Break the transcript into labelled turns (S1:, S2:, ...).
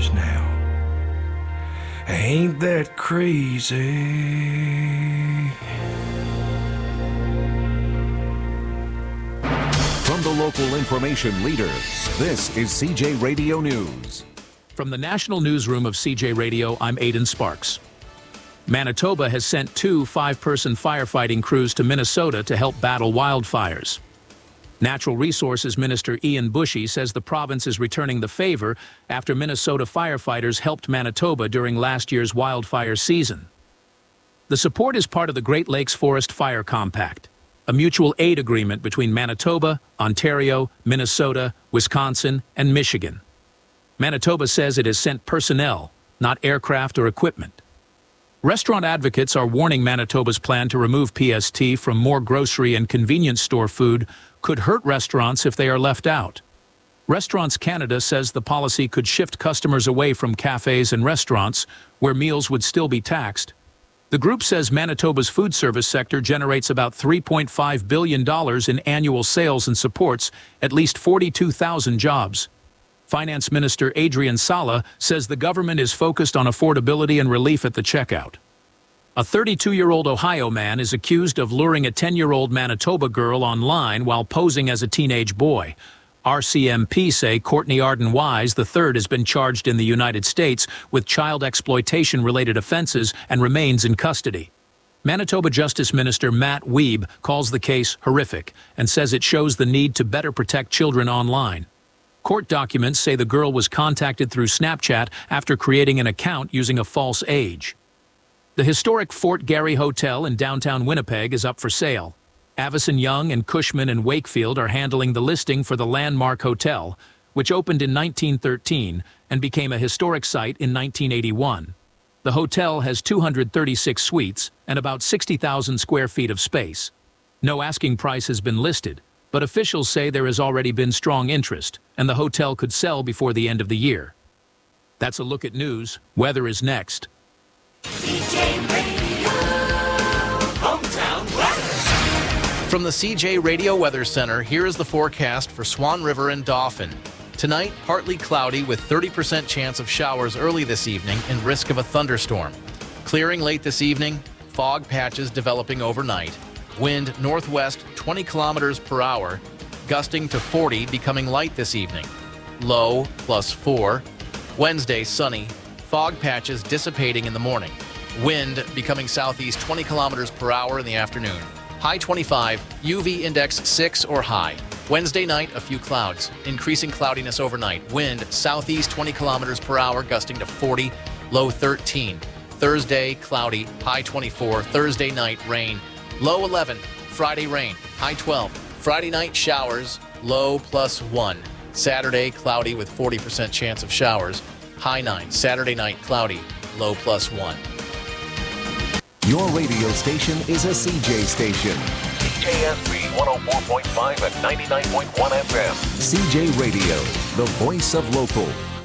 S1: years now. Ain't that crazy?
S2: From the local information leader, this is CJ Radio News.
S3: From the National Newsroom of CJ Radio, I'm Aidan Sparks. Manitoba has sent 2 5-person firefighting crews to Minnesota to help battle wildfires. Natural Resources Minister Ian Bushy says the province is returning the favor after Minnesota firefighters helped Manitoba during last year's wildfire season. The support is part of the Great Lakes Forest Fire Compact, a mutual aid agreement between Manitoba, Ontario, Minnesota, Wisconsin, and Michigan. Manitoba says it has sent personnel, not aircraft or equipment. Restaurant advocates are warning Manitoba's plan to remove PST from more grocery and convenience store food could hurt restaurants if they are left out. Restaurants Canada says the policy could shift customers away from cafes and restaurants, where meals would still be taxed. The group says Manitoba's food service sector generates about $3.5 billion in annual sales and supports at least 42,000 jobs. Finance Minister Adrian Sala says the government is focused on affordability and relief at the checkout. A 32-year-old Ohio man is accused of luring a 10-year-old Manitoba girl online while posing as a teenage boy. RCMP say Courtney Arden Wise III has been charged in the United States with child exploitation-related offenses and remains in custody. Manitoba Justice Minister Matt Wiebe calls the case horrific and says it shows the need to better protect children online. Court documents say the girl was contacted through Snapchat after creating an account using a false age. The historic Fort Garry Hotel in downtown Winnipeg is up for sale. Avison Young and Cushman and Wakefield are handling the listing for the Landmark Hotel, which opened in 1913 and became a historic site in 1981. The hotel has 236 suites and about 60,000 square feet of space. No asking price has been listed, but officials say there has already been strong interest, and the hotel could sell before the end of the year. That's a look at news. Weather is next.
S4: CJ Radio, hometown weather.
S5: From the CJ Radio Weather Center, here is the forecast for Swan River and Dauphin. Tonight, partly cloudy with 30% chance of showers early this evening and risk of a thunderstorm. Clearing late this evening, fog patches developing overnight. Wind northwest 20 kilometers per hour, gusting to 40, becoming light this evening. Low +4. Wednesday, sunny. Fog patches dissipating in the morning. Wind becoming southeast 20 kilometers per hour in the afternoon. High 25, UV index 6 or high. Wednesday night, a few clouds. Increasing cloudiness overnight. Wind southeast 20 kilometers per hour, gusting to 40, low 13. Thursday, cloudy, high 24. Thursday night, rain. Low 11. Friday, rain. High 12. Friday night, showers. Low +1. Saturday, cloudy with 40% chance of showers. High 9. Saturday night, cloudy. Low +1.
S2: Your radio station is a CJ station.
S6: CJSB 104.5 and 99.1 FM.
S2: CJ Radio, the voice of local.